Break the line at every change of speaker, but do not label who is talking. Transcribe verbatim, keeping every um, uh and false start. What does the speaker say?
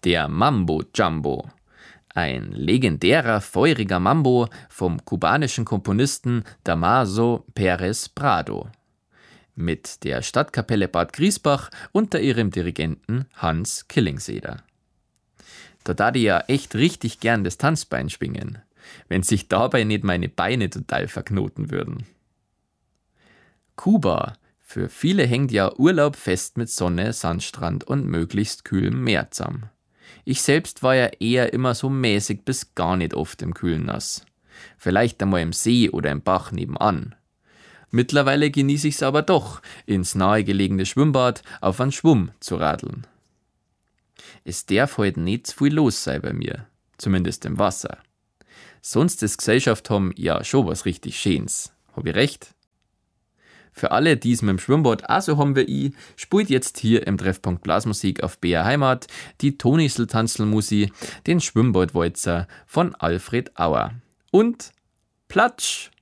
Der Mambo Jumbo. Ein legendärer, feuriger Mambo vom kubanischen Komponisten Damaso Pérez Prado. Mit der Stadtkapelle Bad Griesbach unter ihrem Dirigenten Hans Killingseder. Da darf ich ja echt richtig gern das Tanzbein schwingen, wenn sich dabei nicht meine Beine total verknoten würden. Kuba. Für viele hängt ja Urlaub fest mit Sonne, Sandstrand und möglichst kühlem Meer zusammen. Ich selbst war ja eher immer so mäßig bis gar nicht oft im kühlen Nass. Vielleicht einmal im See oder im Bach nebenan. Mittlerweile genieße ich es aber doch, ins nahegelegene Schwimmbad auf einen Schwumm zu radeln. Es darf heute nicht zu viel los sein bei mir, zumindest im Wasser. Sonst ist Gesellschaft haben ja schon was richtig Schönes. Hab ich recht? Für alle, die es mit dem Schwimmbad auch so haben wie ich, spielt jetzt hier im Treffpunkt Blasmusik auf B R Heimat die Tonisl-Tanzl-Musi, den Schwimmbadwalzer von Alfred Auer. Und Platsch!